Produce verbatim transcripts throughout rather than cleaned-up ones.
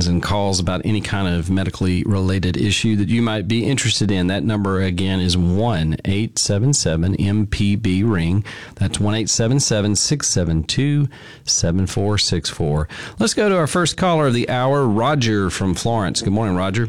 questions and calls about any kind of medically related issue that you might be interested in. That number again is one eight seven seven M P B ring. That's one eight seven seven, six seven two, seven four six four. Let's go to our first caller of the hour, Roger from Florence. Good morning, Roger.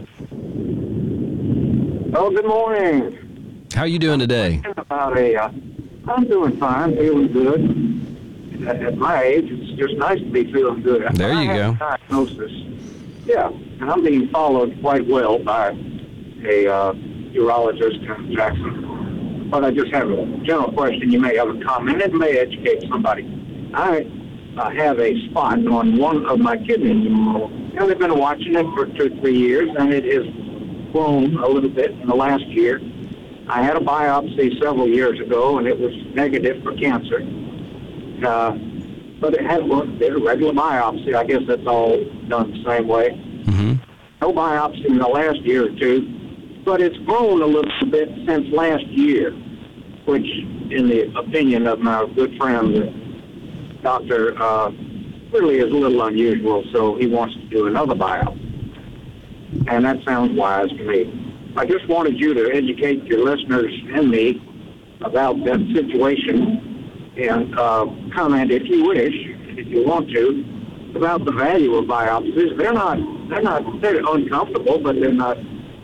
Oh, good morning. How are you doing today? About a, uh, I'm doing fine, feeling good. At, at my age, it's just nice to be feeling good. There you I go. have a diagnosis. Yeah, and I'm being followed quite well by a uh, urologist in Jackson. But I just have a general question. You may have a comment. It may educate somebody. I uh, have a spot on one of my kidneys. And I've been watching it for two, three years, and it has grown a little bit in the last year. I had a biopsy several years ago, and it was negative for cancer. Uh, but it had one, did a regular biopsy. I guess that's all done the same way. Mm-hmm. No biopsy in the last year or two, but it's grown a little bit since last year, which, in the opinion of my good friend, the doctor, uh, really is a little unusual, so he wants to do another biopsy. And that sounds wise to me. I just wanted you to educate your listeners and me about that situation and uh, comment, if you wish, if you want to, about the value of biopsies. They're not, they're not, they're uncomfortable, but they're not,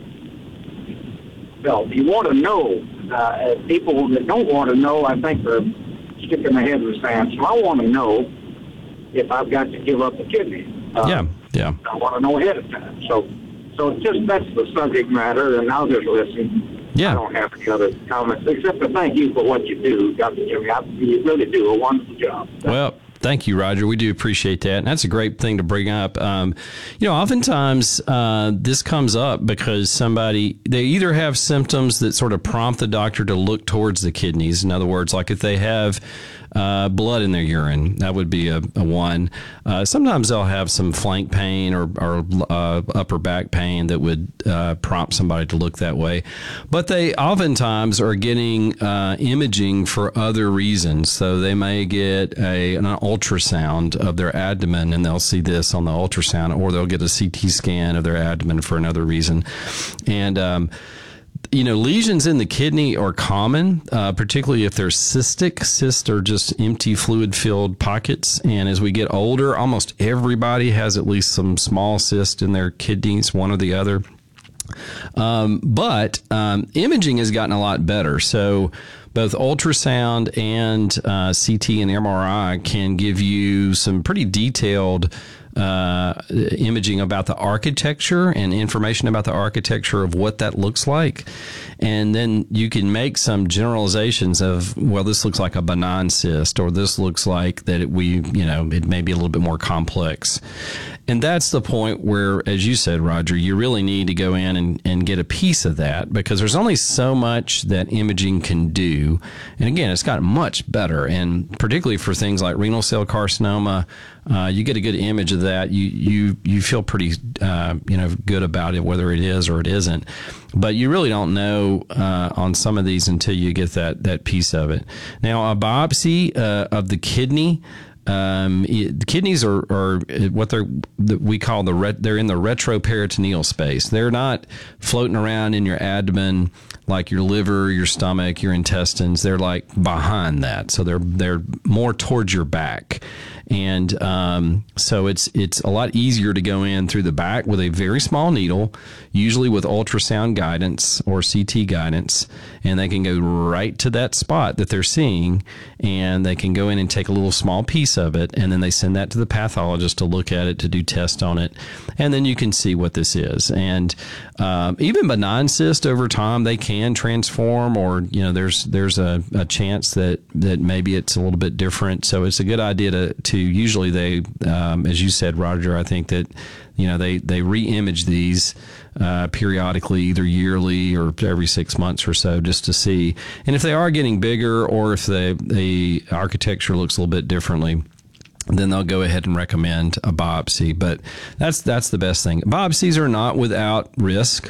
well, you want to know. Uh, people that don't want to know, I think, are sticking their head in the sand. So I want to know if I've got to give up a kidney. Uh, Yeah, yeah. I want to know ahead of time. So, so just that's the subject matter, and I'll just listen. Yeah. I don't have any other comments except to thank you for what you do, Doctor Jimmy. I, you really do a wonderful job. Well, thank you, Roger. We do appreciate that. And that's a great thing to bring up. Um, you know, oftentimes uh, this comes up because somebody, they either have symptoms that sort of prompt the doctor to look towards the kidneys. In other words, like if they have uh, blood in their urine, that would be a, a one. Uh, sometimes they'll have some flank pain or, or uh, upper back pain that would uh, prompt somebody to look that way. But they oftentimes are getting uh, imaging for other reasons. So they may get a, an ultrasound of their abdomen, and they'll see this on the ultrasound, or they'll get a C T scan of their abdomen for another reason. And, um, you know, lesions in the kidney are common, uh, particularly if they're cystic. Cysts are just empty fluid-filled pockets. And as we get older, almost everybody has at least some small cyst in their kidneys, one or the other. Um, but um, imaging has gotten a lot better. So both ultrasound and uh, C T and M R I can give you some pretty detailed uh, imaging about the architecture and information about the architecture of what that looks like. And then you can make some generalizations of, well, this looks like a benign cyst, or this looks like that it, we, you know, it may be a little bit more complex. And that's the point where, as you said, Roger, you really need to go in and, and get a piece of that, because there's only so much that imaging can do. And again, it's gotten much better. And particularly for things like renal cell carcinoma, uh, you get a good image of that. You, you, you feel pretty, uh, you know, good about it, whether it is or it isn't. But you really don't know uh, on some of these until you get that, that piece of it. Now, a biopsy uh, of the kidney, Um, it, the kidneys are, are what they're, that we call the, ret, they're in the retroperitoneal space. They're not floating around in your abdomen like your liver, your stomach, your intestines. They're like behind that. So they're, they're more towards your back. And um, so it's it's a lot easier to go in through the back with a very small needle, usually with ultrasound guidance or C T guidance, and they can go right to that spot that they're seeing, and they can go in and take a little small piece of it, and then they send that to the pathologist to look at it, to do tests on it, and then you can see what this is. And um, even benign cysts over time, they can transform, or you know, there's there's a, a chance that that maybe it's a little bit different. So it's a good idea to to usually they, um, as you said, Roger, I think that, you know, they, they re-image these uh, periodically, either yearly or every six months or so, just to see. And if they are getting bigger, or if the, the architecture looks a little bit differently, then they'll go ahead and recommend a biopsy. But that's that's the best thing. Biopsies are not without risk.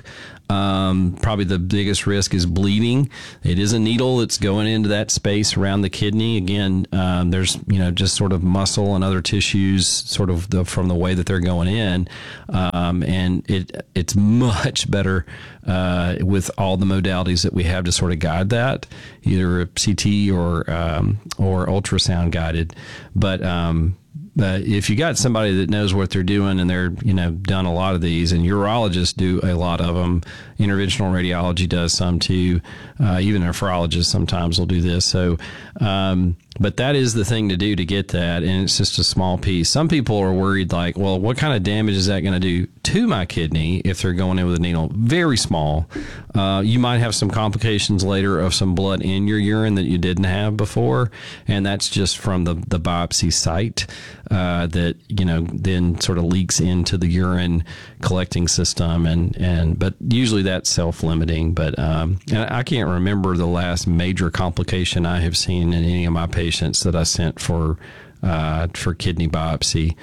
Um, probably the biggest risk is bleeding. It is a needle that's going into that space around the kidney. Again, um, there's, you know, just sort of muscle and other tissues sort of the, from the way that they're going in. Um, and it it's much better uh, with all the modalities that we have to sort of guide that, either C T or um, or ultrasound guided. But um, But if you got somebody that knows what they're doing and they're, you know, done a lot of these, and urologists do a lot of them, interventional radiology does some too, uh, even nephrologists sometimes will do this. So, um, but that is the thing to do to get that, and it's just a small piece. Some people are worried, like, well, what kind of damage is that going to do to my kidney if they're going in with a needle? Very small. Uh, you might have some complications later of some blood in your urine that you didn't have before, and that's just from the, the biopsy site uh, that, you know, then sort of leaks into the urine collecting system, and, and but usually that's self-limiting. But um, and I can't remember the last major complication I have seen in any of my patients that I sent for uh, for kidney biopsy.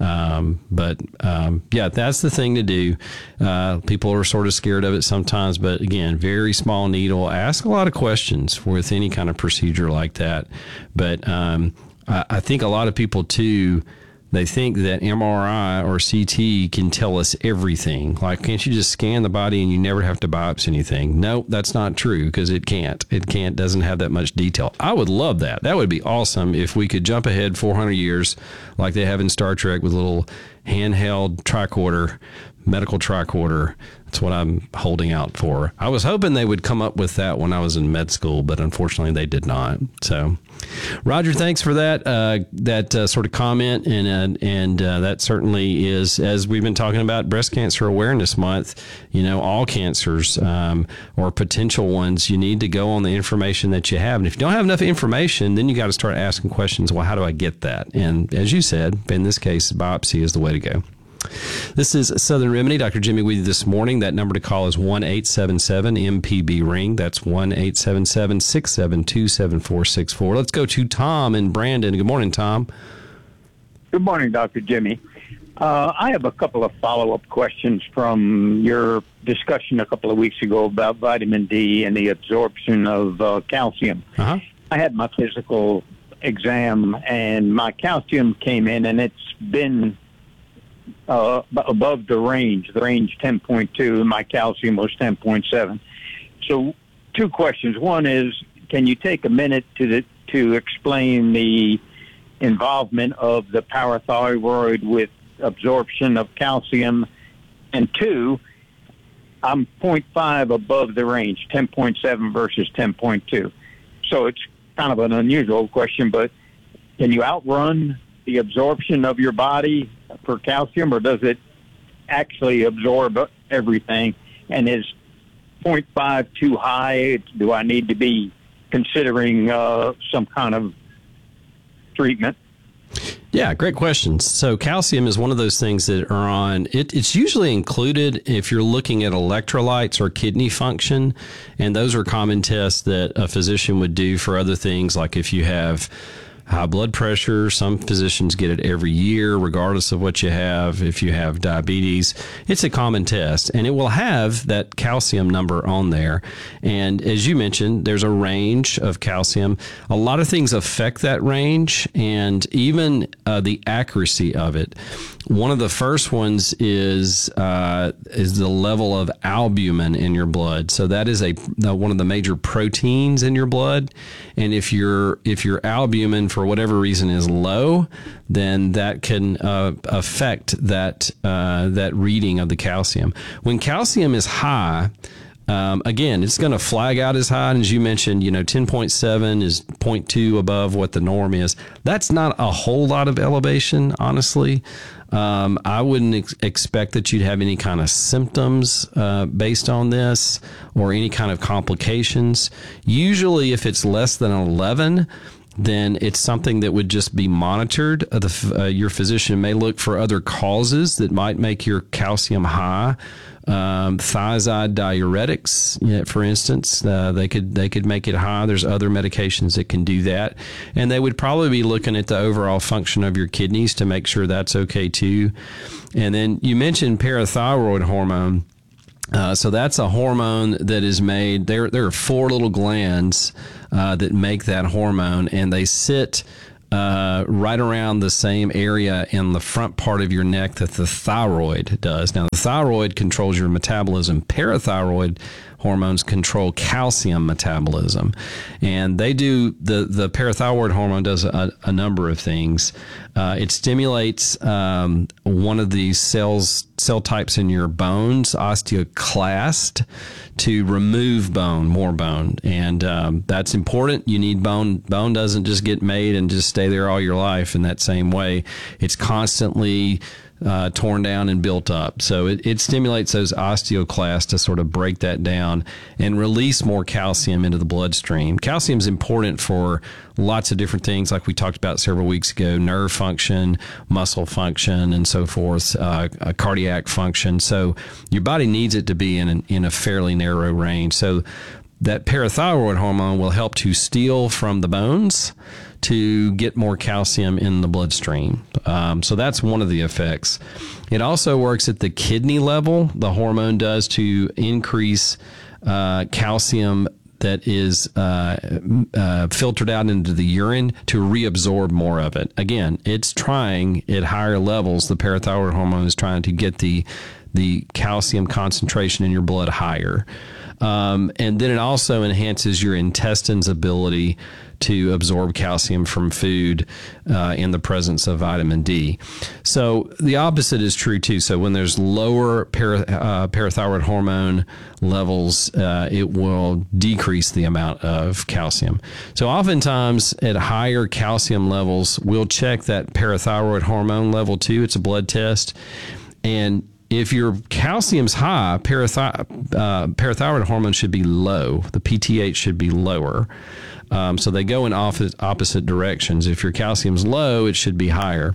Um, but um, yeah, that's the thing to do. Uh, people are sort of scared of it sometimes, but again, very small needle. Ask a lot of questions with any kind of procedure like that. But um, I, I think a lot of people too, they think that M R I or C T can tell us everything. Like, can't you just scan the body and you never have to biopsy anything? No, that's not true, because it can't. It can't, doesn't have that much detail. I would love that. That would be awesome if we could jump ahead four hundred years like they have in Star Trek with a little handheld tricorder, medical tricorder. That's what I'm holding out for. I was hoping they would come up with that when I was in med school, but unfortunately they did not. So, Roger, thanks for that uh, that uh, sort of comment, and uh, and uh, that certainly is, as we've been talking about Breast Cancer Awareness Month. You know, all cancers um, or potential ones, you need to go on the information that you have, and if you don't have enough information, then you got to start asking questions. Well, how do I get that? And as you said, in this case, biopsy is the way to go. This is Southern Remedy. Doctor Jimmy with you this morning. That number to call is one eight seven seven M P B ring. That's one eight seven seven, six seven two, seven four six four. Let's go to Tom in Brandon. Good morning, Tom. Good morning, Doctor Jimmy. Uh, I have a couple of follow-up questions from your discussion a couple of weeks ago about vitamin D and the absorption of uh, calcium. Uh-huh. I had my physical exam, and my calcium came in, and it's been Uh, above the range, the range ten point two, and my calcium was ten point seven. So two questions. One is, can you take a minute to to explain the involvement of the parathyroid with absorption of calcium? And two, I'm zero point five above the range, ten point seven versus ten point two. So it's kind of an unusual question, but can you outrun the absorption of your body for calcium, or does it actually absorb everything? And is zero point five too high? Do I need to be considering uh, some kind of treatment? Yeah, great questions. So calcium is one of those things that are on, it, it's usually included if you're looking at electrolytes or kidney function, and those are common tests that a physician would do for other things, like if you have high blood pressure. Some physicians get it every year, regardless of what you have. If you have diabetes, it's a common test, and it will have that calcium number on there. And as you mentioned, there's a range of calcium. A lot of things affect that range, and even uh, the accuracy of it. One of the first ones is uh, is the level of albumin in your blood. So that is a uh, one of the major proteins in your blood, and if your if your albumin for whatever reason is low, then that can uh, affect that uh, that reading of the calcium. When calcium is high, Um, again, it's going to flag out as high. And as you mentioned, you know, ten point seven is zero point two above what the norm is. That's not a whole lot of elevation, honestly. Um, I wouldn't ex- expect that you'd have any kind of symptoms uh, based on this or any kind of complications. Usually, if it's less than eleven, then it's something that would just be monitored. Uh, the, uh, your physician may look for other causes that might make your calcium high. Um, thiazide diuretics, you know, for instance, uh, they could they could make it high. There's other medications that can do that, and they would probably be looking at the overall function of your kidneys to make sure that's okay too. And then you mentioned parathyroid hormone. Uh, so that's a hormone that is made. There, there are four little glands uh, that make that hormone, and they sit uh, right around the same area in the front part of your neck that the thyroid does. Now, the thyroid controls your metabolism. Parathyroid hormones control calcium metabolism, and they do the the parathyroid hormone does a, a number of things. Uh, it stimulates um, one of these cells cell types in your bones, osteoclast, to remove bone, more bone, and um, that's important. You need bone. Bone doesn't just get made and just stay there all your life in that same way. It's constantly Uh, torn down and built up. So it, it stimulates those osteoclasts to sort of break that down and release more calcium into the bloodstream. Calcium is important for lots of different things, like we talked about several weeks ago: nerve function, muscle function, and so forth, uh, uh, cardiac function. So your body needs it to be in an, in a fairly narrow range. So that parathyroid hormone will help to steal from the bones to get more calcium in the bloodstream. Um, so that's one of the effects. It also works at the kidney level. The hormone does to increase uh, calcium that is uh, uh, filtered out into the urine to reabsorb more of it. Again, it's trying at higher levels. The parathyroid hormone is trying to get the the calcium concentration in your blood higher. Um, and then it also enhances your intestines' ability to absorb calcium from food uh, in the presence of vitamin D. So the opposite is true too. So when there's lower para, uh, parathyroid hormone levels, uh, it will decrease the amount of calcium. So oftentimes at higher calcium levels, we'll check that parathyroid hormone level too. It's a blood test. And if your calcium's high, parathy- uh, parathyroid hormone should be low. The P T H should be lower. Um, so they go in opposite, opposite directions. If your calcium's low, it should be higher.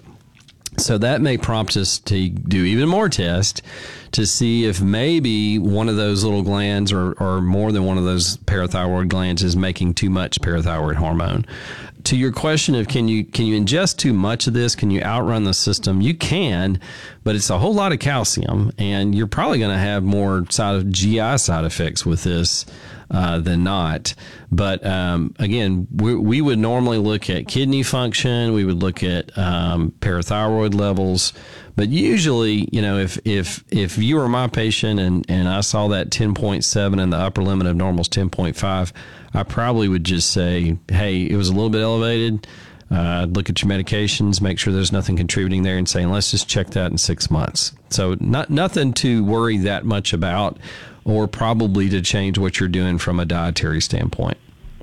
So that may prompt us to do even more tests to see if maybe one of those little glands or, or more than one of those parathyroid glands is making too much parathyroid hormone. To your question of can you can you ingest too much of this? Can you outrun the system? You can, but it's a whole lot of calcium, and you're probably going to have more side G I side effects with this uh, than not. But um, again, we, we would normally look at kidney function. We would look at um, parathyroid levels. But usually, you know, if if if you were my patient and, and I saw that ten point seven and the upper limit of normal is ten point five, I probably would just say, hey, it was a little bit elevated. Uh, look at your medications, make sure there's nothing contributing there, and saying, let's just check that in six months. So not nothing to worry that much about, or probably to change what you're doing from a dietary standpoint.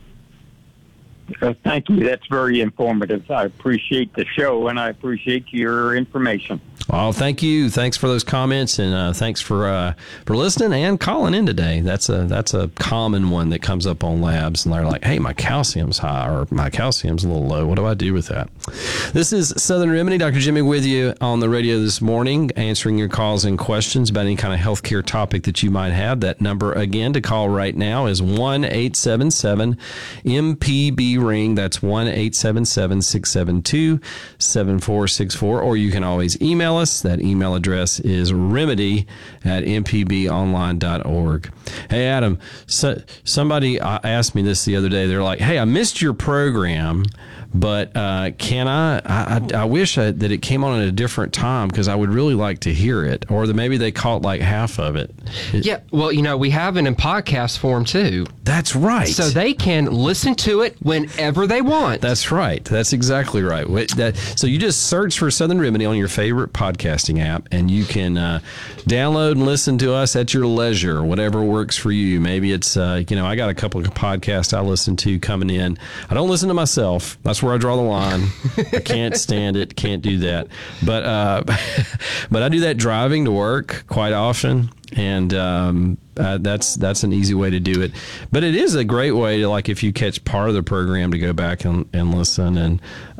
Uh, thank you. That's very informative. I appreciate the show, and I appreciate your information. Well, thank you. Thanks for those comments, and uh, thanks for uh, for listening and calling in today. That's a that's a common one that comes up on labs, and they're like, "Hey, my calcium's high, or my calcium's a little low. What do I do with that?" This is Southern Remedy. Doctor Jimmy with you on the radio this morning, answering your calls and questions about any kind of healthcare topic that you might have. That number again to call right now is one eight seven seven M P B ring. That's one eight seven seven six seven two seven four six four, or you can always email us. That email address is remedy at m p b online dot org. Hey, Adam, so, somebody asked me this the other day. They're like, hey, I missed your program, but uh, can I, I, I wish I, that it came on at a different time because I would really like to hear it. Or the, maybe they caught like half of it. Yeah, well, you know, we have it in podcast form too. That's right. So they can listen to it whenever they want. That's right. That's exactly right. That, so you just search for Southern Remedy on your favorite podcasting app, and you can uh, download and listen to us at your leisure, whatever works for you. Maybe it's, uh, you know, I got a couple of podcasts I listen to coming in. I don't listen to myself. That's where I draw the line. I can't stand it. Can't do that. But uh, but I do that driving to work quite often. And um, uh, that's that's an easy way to do it. But it is a great way to, like, if you catch part of the program, to go back and, and listen. And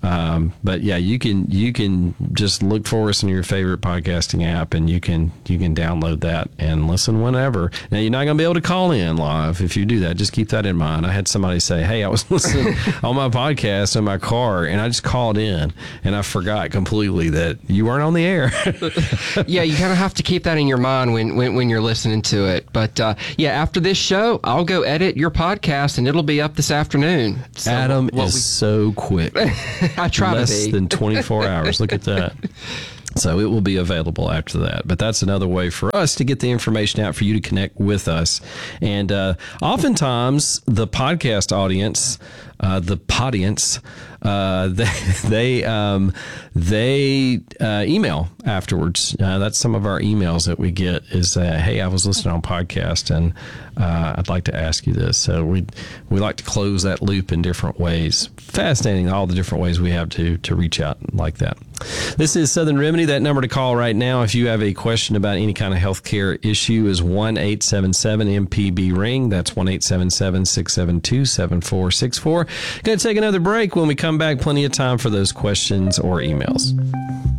Um, but yeah, you can you can just look for us in your favorite podcasting app, and you can you can download that and listen whenever. Now, you're not going to be able to call in live if you do that. Just keep that in mind. I had somebody say, "Hey, I was listening on my podcast in my car, and I just called in, and I forgot completely that you weren't on the air." Yeah, you kind of have to keep that in your mind when when, when you're listening to it. But uh, yeah, after this show, I'll go edit your podcast, and it'll be up this afternoon. So Adam what is we- so quick. I try Less to be. than twenty-four hours. Look at that. So it will be available after that. But that's another way for us to get the information out for you to connect with us. And uh, oftentimes the podcast audience, uh, the podience, uh, they they, um, they uh, email afterwards. Uh, that's some of our emails that we get is, uh, hey, I was listening on podcast and uh, I'd like to ask you this. So we we like to close that loop in different ways. Fascinating, all the different ways we have to to reach out like that. This is Southern Remedy. That number to call right now if you have a question about any kind of healthcare issue is one eight seven seven M P B ring. That's one eight seven seven, six seven two, seven four six four. Going to take another break. When we come back, plenty of time for those questions or emails.